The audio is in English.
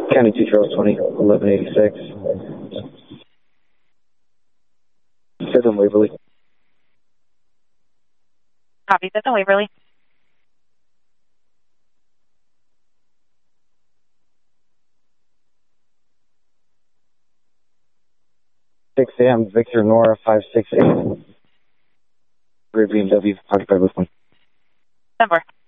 County 2 Charles 20, 1186. 5th and Waverly. Copy, 5th and Waverly. AM, Victor Nora 568. Rear BMW, occupied with one. Denver.